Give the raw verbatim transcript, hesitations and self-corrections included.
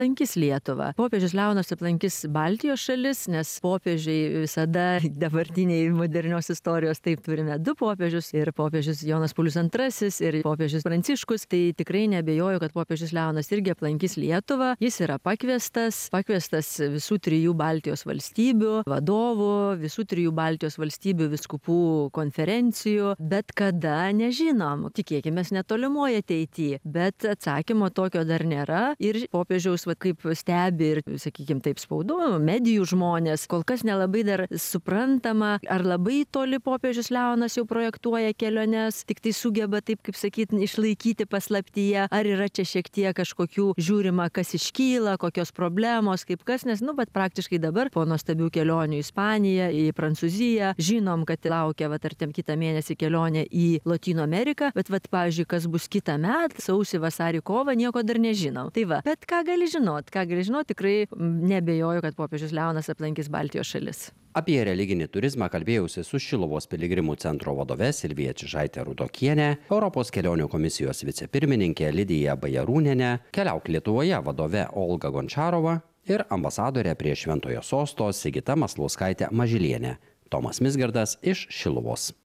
aplankys Lietuvą. Popiežius Leonas aplankys Baltijos šalis, nes popiežiai visada dabartiniai modernios istorijos taip turime du popiežius ir popiežius Jonas Paulius antrasis ir popiežius Pranciškus. Tai tikrai neabejoju, kad popiežius Leonas irgi aplankys Lietuvą. Jis yra pakviestas, pakviestas visų trijų Baltijos valstybių vadovų, visų trijų Baltijos valstybių vyskupų konferencijų, bet kada nežinom. Tikėkime netolimoje ateityje, bet atsakymo tokio dar nėra ir popiežiaus, va, kaip stebi ir, sakykime, taip spaudo, medijų žmonės, kol kas nelabai dar suprantama, ar labai toli popiežius Leonas jau projektuoja keliones, tik tai sugeba taip, kaip sakyti, išlaikyti paslaptyje, ar yra čia šiek tiek kažkokių žiūrima, kas iškyla, kokios problemos, kaip kas, nes, nu, bet praktiškai dabar po nuostabių kelionių į Ispaniją, į Prancūziją, žinom, kad laukia, va, tarkim, kitą mėnesį kelionė į Lotynų Ameriką, bet, va, pavyzdžiui, kas bus kitą metą, sausį, vasarį, kovą, nieko dar nežinom. Tai va, bet ką gali žinot, ką gali žinot, tikrai nebejoju, kad popiežius Leonas aplankys Baltijos šalis. Apie religinį turizmą kalbėjausi su Šiluvos piligrimų centro vadove Silvija Čižaitė Rudokienė, Europos kelionių komisijos vicepirmininkė Lidija Bajarūnienė, Keliauk Lietuvoje vadove Olga Gončarova ir ambasadorė prie Šventojo sosto Sigita Maslauskaitė Mažylienė. Tomas Mizgardas iš Šiluvos.